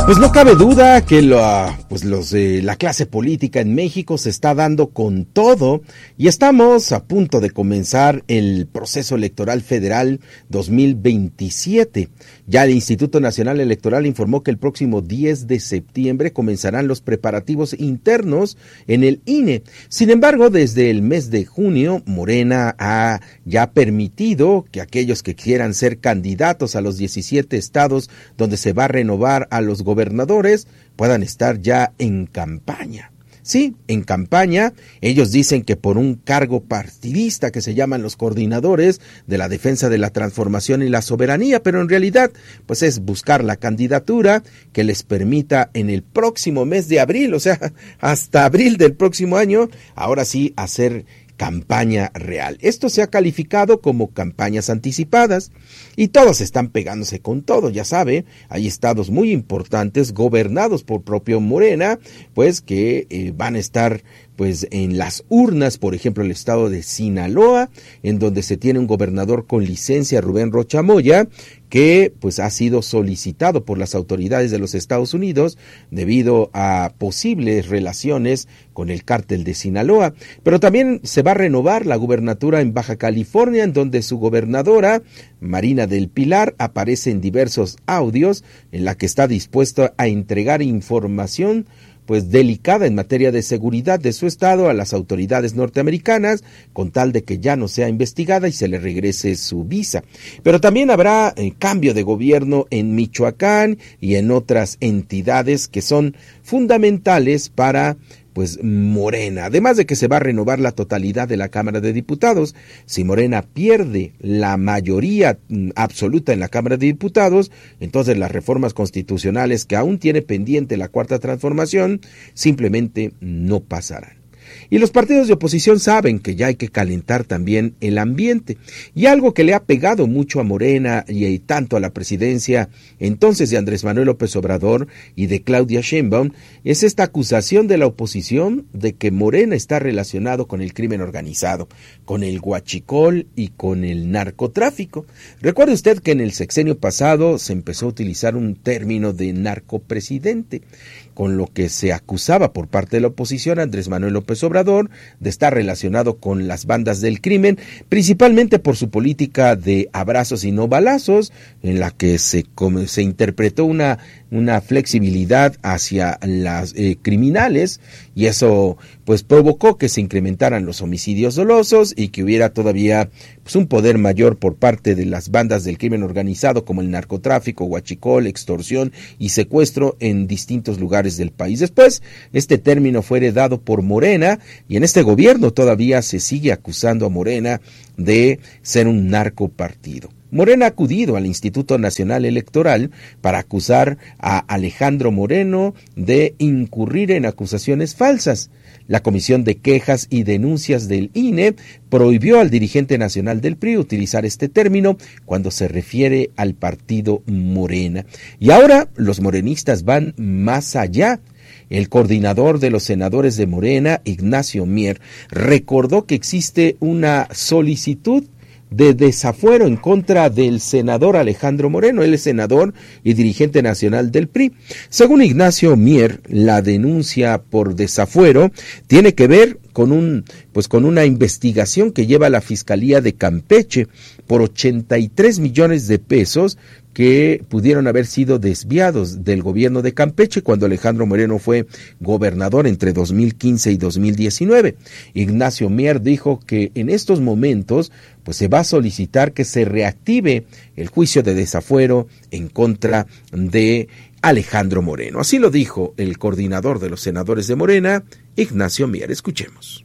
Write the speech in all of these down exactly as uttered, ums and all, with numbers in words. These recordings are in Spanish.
Pues no cabe duda que la, pues los de la clase política en México se está dando con todo y estamos a punto de comenzar el proceso electoral federal dos mil veintisiete. Ya el Instituto Nacional Electoral informó que el próximo diez de septiembre comenzarán los preparativos internos en el I N E. Sin embargo, desde el mes de junio, Morena ha ya permitido que aquellos que quieran ser candidatos a los diecisiete estados donde se va a renovar a los gobernadores puedan estar ya en campaña. Sí, en campaña. Ellos dicen que por un cargo partidista que se llaman los coordinadores de la defensa de la transformación y la soberanía, pero en realidad pues es buscar la candidatura que les permita en el próximo mes de abril, o sea, hasta abril del próximo año, ahora sí hacer campaña real. Esto se ha calificado como campañas anticipadas y todos están pegándose con todo, ya sabe, hay estados muy importantes gobernados por propio Morena, pues que eh, van a estar pues en las urnas, por ejemplo el estado de Sinaloa, en donde se tiene un gobernador con licencia, Rubén Rocha Moya, que pues ha sido solicitado por las autoridades de los Estados Unidos debido a posibles relaciones con el cártel de Sinaloa. Pero también se va a renovar la gubernatura en Baja California, en donde su gobernadora, Marina del Pilar, aparece en diversos audios en la que está dispuesta a entregar información pues delicada en materia de seguridad de su estado a las autoridades norteamericanas, con tal de que ya no sea investigada y se le regrese su visa. Pero también habrá eh, cambio de gobierno en Michoacán y en otras entidades que son fundamentales para pues Morena, además de que se va a renovar la totalidad de la Cámara de Diputados. Si Morena pierde la mayoría absoluta en la Cámara de Diputados, entonces las reformas constitucionales que aún tiene pendiente la Cuarta Transformación simplemente no pasarán. Y los partidos de oposición saben que ya hay que calentar también el ambiente. Y algo que le ha pegado mucho a Morena y, y tanto a la presidencia entonces de Andrés Manuel López Obrador y de Claudia Sheinbaum es esta acusación de la oposición de que Morena está relacionado con el crimen organizado, con el huachicol y con el narcotráfico. Recuerde usted que en el sexenio pasado se empezó a utilizar un término de narcopresidente, con lo que se acusaba por parte de la oposición a Andrés Manuel López Obrador de estar relacionado con las bandas del crimen, principalmente por su política de abrazos y no balazos, en la que se, como, se interpretó una, una flexibilidad hacia las eh, criminales, y eso pues provocó que se incrementaran los homicidios dolosos y que hubiera todavía pues un poder mayor por parte de las bandas del crimen organizado como el narcotráfico, huachicol, extorsión y secuestro en distintos lugares del país. Después, este término fue heredado por Morena y en este gobierno todavía se sigue acusando a Morena de ser un narcopartido. Morena ha acudido al Instituto Nacional Electoral para acusar a Alejandro Moreno de incurrir en acusaciones falsas. La Comisión de Quejas y Denuncias del I N E prohibió al dirigente nacional del P R I utilizar este término cuando se refiere al partido Morena. Y ahora los morenistas van más allá. El coordinador de los senadores de Morena, Ignacio Mier, recordó que existe una solicitud de desafuero en contra del senador Alejandro Moreno. Él es senador y dirigente nacional del P R I. Según Ignacio Mier, la denuncia por desafuero tiene que ver con un pues con una investigación que lleva la Fiscalía de Campeche por ochenta y tres millones de pesos que pudieron haber sido desviados del gobierno de Campeche cuando Alejandro Moreno fue gobernador entre dos mil quince y dos mil diecinueve. Ignacio Mier dijo que en estos momentos pues se va a solicitar que se reactive el juicio de desafuero en contra de Alejandro Moreno. Así lo dijo el coordinador de los senadores de Morena, Ignacio Mier. Escuchemos.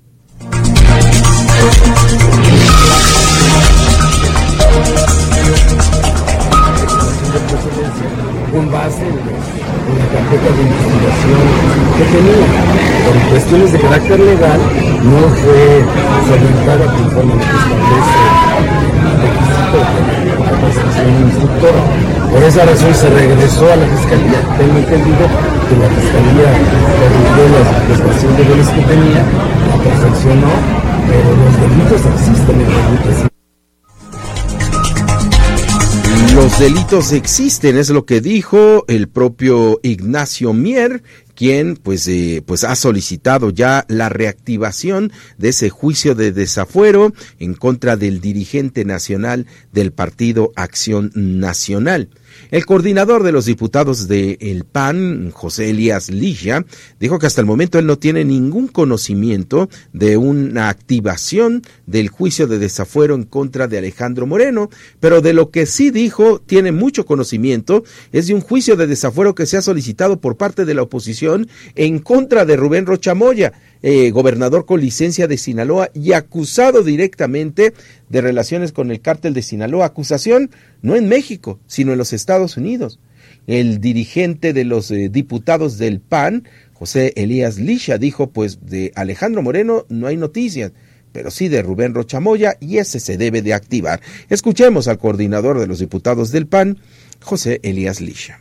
Con base en la carpeta de investigación que tenía, por cuestiones de carácter legal, no fue solventada conforme a lo que establece el requisito de la capacitación instructora. Por esa razón se regresó a la Fiscalía. Tengo entendido que la Fiscalía corrigió la prestación de bienes que tenía, la perfeccionó, pero los delitos existen en los delitos. Los delitos existen, es lo que dijo el propio Ignacio Mier, quien pues eh, pues ha solicitado ya la reactivación de ese juicio de desafuero en contra del dirigente nacional del Partido Acción Nacional. El coordinador de los diputados del P A N, José Elías Ligia, dijo que hasta el momento él no tiene ningún conocimiento de una activación del juicio de desafuero en contra de Alejandro Moreno, pero de lo que sí dijo tiene mucho conocimiento es de un juicio de desafuero que se ha solicitado por parte de la oposición en contra de Rubén Rocha Moya, eh, gobernador con licencia de Sinaloa y acusado directamente de relaciones con el cártel de Sinaloa. Acusación no en México, sino en los Estados Unidos. El dirigente de los eh, diputados del P A N, José Elías Ligia, dijo pues de Alejandro Moreno no hay noticias, pero sí de Rubén Rocha Moya, y ese se debe de activar. Escuchemos al coordinador de los diputados del P A N, José Elías Ligia.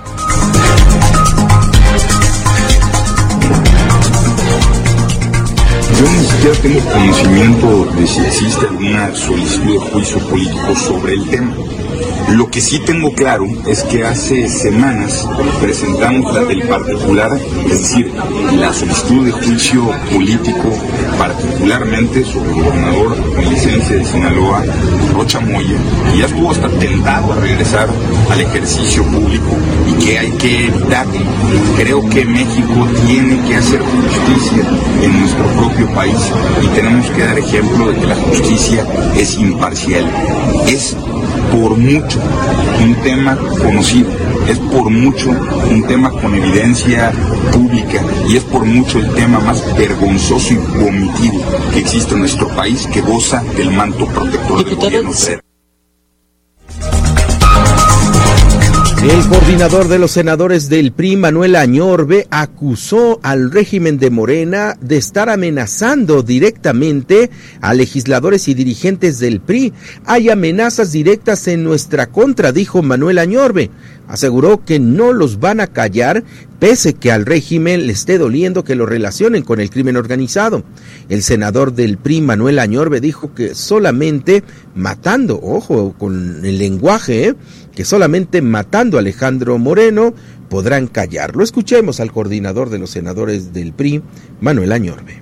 Yo ni siquiera tengo conocimiento de si existe alguna solicitud de juicio político sobre el tema. Lo que sí tengo claro es que hace semanas presentamos la del particular, es decir, la solicitud de juicio político particularmente sobre el gobernador con licencia de Sinaloa, Rocha Moya, que ya estuvo hasta tentado a regresar al ejercicio público y que hay que evitarlo. Creo que México tiene que hacer justicia en nuestro propio país y tenemos que dar ejemplo de que la justicia es imparcial. Es por mucho un tema conocido, es por mucho un tema con evidencia pública y es por mucho el tema más vergonzoso y vomitivo que existe en nuestro país, que goza del manto protector del gobierno federal. El coordinador de los senadores del P R I, Manuel Añorbe, acusó al régimen de Morena de estar amenazando directamente a legisladores y dirigentes del P R I. Hay amenazas directas en nuestra contra, dijo Manuel Añorbe. Aseguró que no los van a callar, pese que al régimen le esté doliendo que lo relacionen con el crimen organizado. El senador del P R I, Manuel Añorbe, dijo que solamente matando, ojo con el lenguaje, ¿eh? que solamente matando a Alejandro Moreno podrán callarlo. Escuchemos al coordinador de los senadores del P R I, Manuel Añorbe.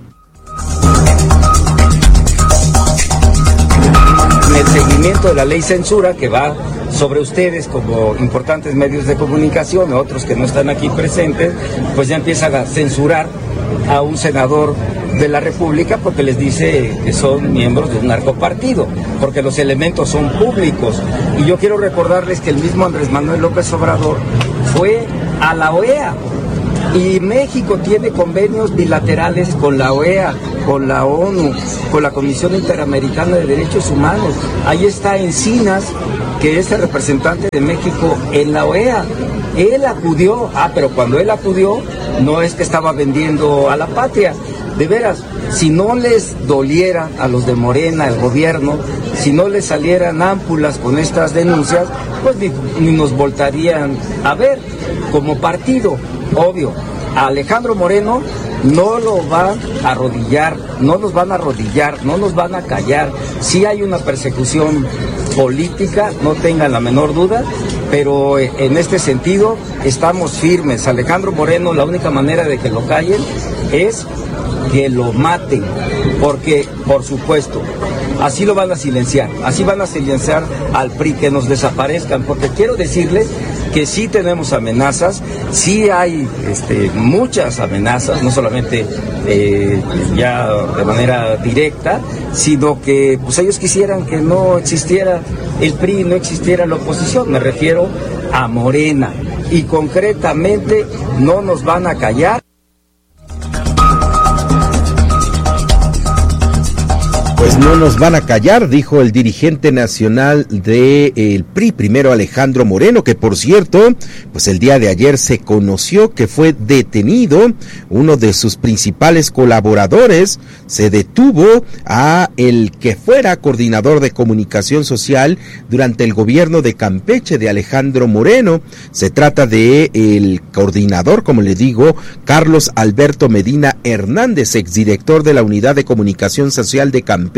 En el seguimiento de la ley censura que va sobre ustedes como importantes medios de comunicación, otros que no están aquí presentes, pues ya empiezan a censurar a un senador de la República porque les dice que son miembros de un narcopartido, porque los elementos son públicos. Y yo quiero recordarles que el mismo Andrés Manuel López Obrador fue a la O E A, y México tiene convenios bilaterales con la O E A, con la ONU, con la Comisión Interamericana de Derechos Humanos. Ahí está Encinas, que es el representante de México en la O E A. Él acudió, ah, pero cuando él acudió, no es que estaba vendiendo a la patria. De veras, si no les doliera a los de Morena, el gobierno, si no les salieran ámpulas con estas denuncias, pues ni, ni nos voltarían a ver como partido. Obvio, a Alejandro Moreno no lo van a arrodillar, no nos van a arrodillar, no nos van a callar. Sí hay una persecución política, no tengan la menor duda, pero en este sentido estamos firmes. Alejandro Moreno, la única manera de que lo callen es que lo maten, porque, por supuesto, así lo van a silenciar, así van a silenciar al P R I, que nos desaparezcan, porque quiero decirles que sí tenemos amenazas, sí hay este, muchas amenazas, no solamente eh, ya de manera directa, sino que pues ellos quisieran que no existiera el P R I, no existiera la oposición, me refiero a Morena, y concretamente no nos van a callar. Pues no nos van a callar, dijo el dirigente nacional del P R I, primero Alejandro Moreno, que por cierto, pues el día de ayer se conoció que fue detenido uno de sus principales colaboradores. Se detuvo a el que fuera coordinador de comunicación social durante el gobierno de Campeche de Alejandro Moreno. Se trata de el coordinador, como le digo, Carlos Alberto Medina Hernández, exdirector de la Unidad de Comunicación Social de Campeche.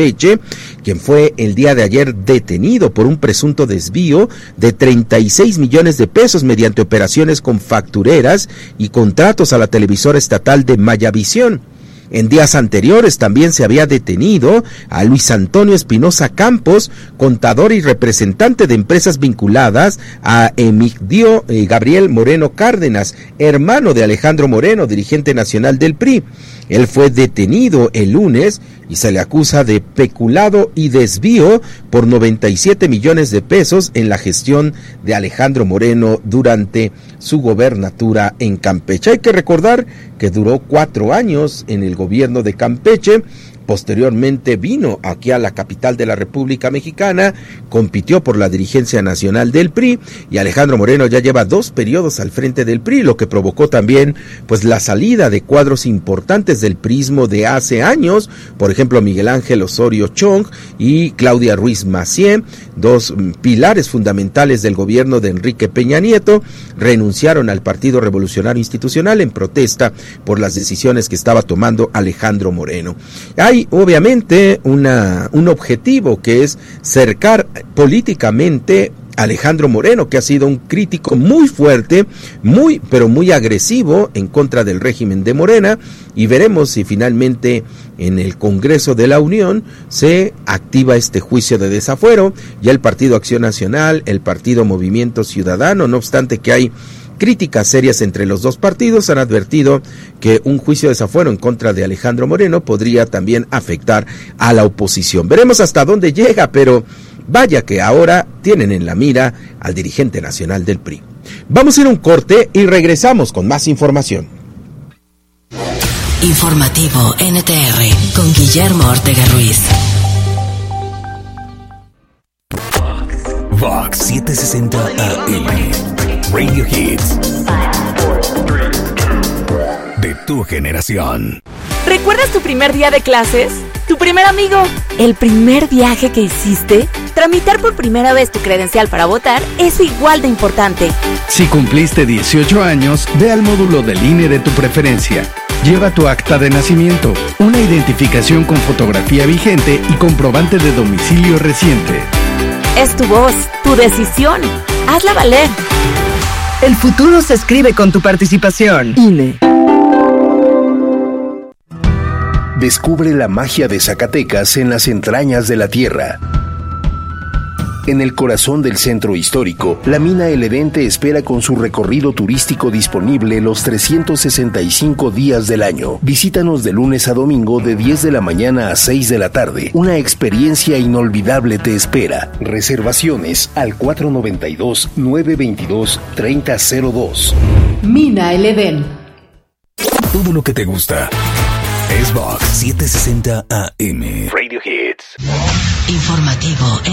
Campeche, quien fue el día de ayer detenido por un presunto desvío de treinta y seis millones de pesos mediante operaciones con factureras y contratos a la televisora estatal de Mayavisión. En días anteriores también se había detenido a Luis Antonio Espinosa Campos, contador y representante de empresas vinculadas a Emigdio eh, Gabriel Moreno Cárdenas, hermano de Alejandro Moreno, dirigente nacional del P R I. Él fue detenido el lunes y se le acusa de peculado y desvío por noventa y siete millones de pesos en la gestión de Alejandro Moreno durante su gobernatura en Campeche. Hay que recordar que duró cuatro años en el gobierno de Campeche. Posteriormente vino aquí a la capital de la República Mexicana, compitió por la dirigencia nacional del P R I y Alejandro Moreno ya lleva dos periodos al frente del P R I, lo que provocó también pues la salida de cuadros importantes del prismo de hace años, por ejemplo Miguel Ángel Osorio Chong y Claudia Ruiz Massieu, dos pilares fundamentales del gobierno de Enrique Peña Nieto, renunciaron al Partido Revolucionario Institucional en protesta por las decisiones que estaba tomando Alejandro Moreno. Hay obviamente una, un objetivo que es cercar políticamente a Alejandro Moreno, que ha sido un crítico muy fuerte, muy pero muy agresivo en contra del régimen de Morena, y veremos si finalmente en el Congreso de la Unión se activa este juicio de desafuero. Ya el Partido Acción Nacional, el Partido Movimiento Ciudadano, no obstante que hay críticas serias entre los dos partidos, han advertido que un juicio de desafuero en contra de Alejandro Moreno podría también afectar a la oposición. Veremos hasta dónde llega, pero vaya que ahora tienen en la mira al dirigente nacional del P R I. Vamos a ir a un corte y regresamos con más información. Informativo N T R con Guillermo Ortega Ruiz. Vox setecientos sesenta A M. Radio Hits de tu generación. ¿Recuerdas tu primer día de clases? ¿Tu primer amigo? ¿El primer viaje que hiciste? Tramitar por primera vez tu credencial para votar es igual de importante. Si cumpliste dieciocho años, ve al módulo del I N E de tu preferencia. Lleva tu acta de nacimiento, una identificación con fotografía vigente y comprobante de domicilio reciente. Es tu voz, tu decisión. Hazla valer. El futuro se escribe con tu participación. I N E. Descubre la magia de Zacatecas en las entrañas de la tierra. En el corazón del centro histórico, la mina El Edén te espera con su recorrido turístico disponible los trescientos sesenta y cinco días del año. Visítanos de lunes a domingo de diez de la mañana a seis de la tarde. Una experiencia inolvidable te espera. Reservaciones al cuatro noventa y dos, nueve veintidós, treinta cero dos. Mina El Edén. Todo lo que te gusta es Vox setecientos sesenta A M. Radio Hits. Informativo